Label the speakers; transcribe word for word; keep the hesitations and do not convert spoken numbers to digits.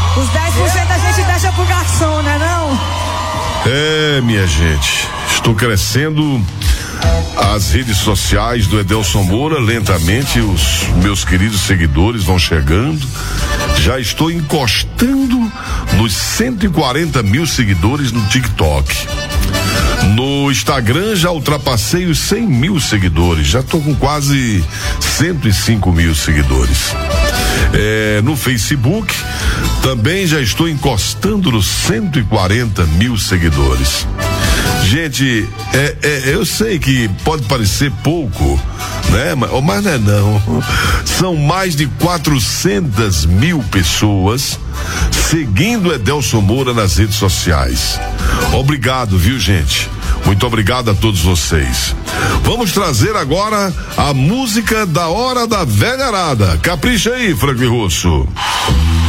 Speaker 1: Os dez por cento a gente deixa pro garçom, né não?
Speaker 2: É, minha gente, estou crescendo as redes sociais do Edelson Moura, lentamente os meus queridos seguidores vão chegando, já estou encostando nos cento e quarenta mil seguidores no TikTok. No Instagram já ultrapassei os cem mil seguidores, já estou com quase cento e cinco mil seguidores. É, no Facebook também já estou encostando nos cento e quarenta mil seguidores. Gente, é, é, eu sei que pode parecer pouco, né? Mas, mas não é não. São mais de quatrocentas mil pessoas seguindo Edelson Moura nas redes sociais. Obrigado, viu, gente? Muito obrigado a todos vocês. Vamos trazer agora a música da Hora da Velharada. Capricha aí, Franklin Russo.